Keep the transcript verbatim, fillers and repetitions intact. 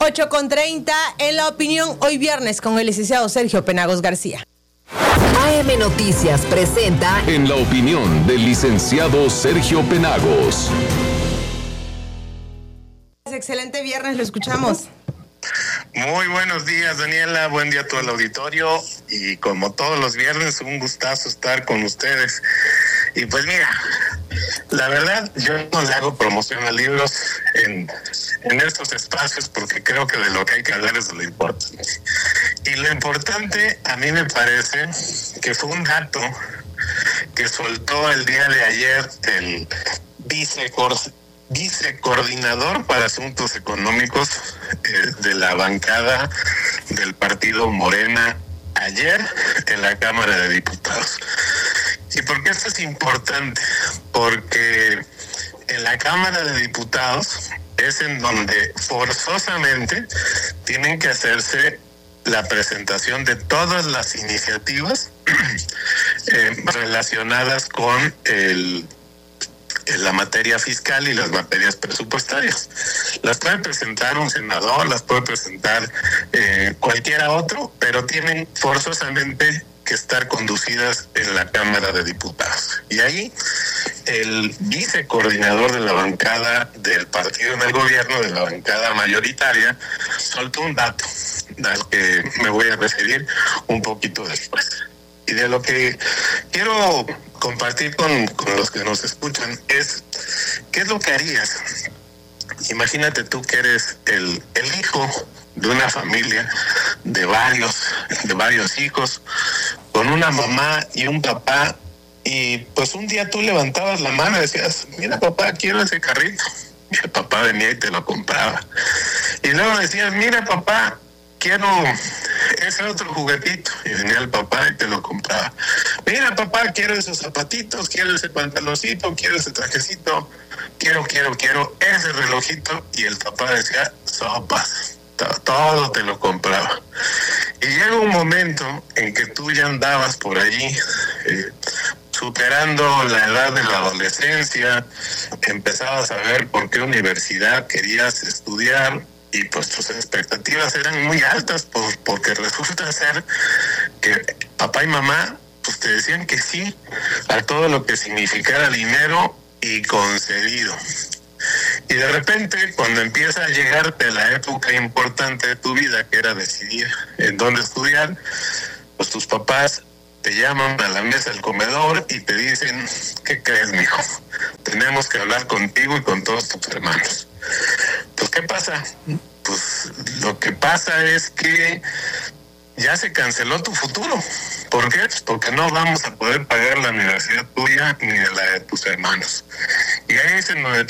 ocho con treinta en La Opinión, hoy viernes con el licenciado Sergio Penagos García. A M Noticias presenta En La Opinión del licenciado Sergio Penagos. Excelente viernes, lo escuchamos. Muy buenos días, Daniela, buen día a todo el auditorio y como todos los viernes, un gustazo estar con ustedes. Y pues mira, la verdad, yo no le hago promoción a libros en, en estos espacios porque creo que de lo que hay que hablar es de lo importante. Y lo importante a mí me parece que fue un dato que soltó el día de ayer el vicecor, vicecoordinador para asuntos económicos eh, de la bancada del partido Morena ayer en la Cámara de Diputados. ¿Y por qué esto es importante? Porque en la Cámara de Diputados es en donde forzosamente tienen que hacerse la presentación de todas las iniciativas eh, relacionadas con el, la materia fiscal y las materias presupuestarias. Las puede presentar un senador, las puede presentar eh, cualquiera otro, pero tienen forzosamente que estar conducidas en la Cámara de Diputados. Y ahí el vicecoordinador de la bancada del partido en el gobierno, de la bancada mayoritaria, soltó un dato al que me voy a referir un poquito después. Y de lo que quiero compartir con, con los que nos escuchan es, ¿qué es lo que harías? Imagínate tú que eres el, el hijo de una familia de varios, de varios hijos, con una mamá y un papá, y pues un día tú levantabas la mano y decías, mira papá, quiero ese carrito, y el papá venía y te lo compraba. Y luego decías, mira papá, quiero ese otro juguetito, y venía el papá y te lo compraba. Mira papá, quiero esos zapatitos, quiero ese pantaloncito, quiero ese trajecito, quiero, quiero, quiero ese relojito, y el papá decía, sopas, todo te lo compraba. Y llega un momento en que tú ya andabas por allí, eh, superando la edad de la adolescencia, empezabas a ver por qué universidad querías estudiar, y pues tus expectativas eran muy altas, por, porque resulta ser que papá y mamá pues te decían que sí a todo lo que significara dinero, y concedido. Y de repente, cuando empieza a llegarte la época importante de tu vida, que era decidir en dónde estudiar, pues tus papás te llaman a la mesa del comedor y te dicen, ¿qué crees, mijo? Tenemos que hablar contigo y con todos tus hermanos. Pues, ¿qué pasa? Pues lo que pasa es que ya se canceló tu futuro. ¿Por qué? Pues porque no vamos a poder pagar la universidad tuya ni la de tus hermanos. Y ahí es en donde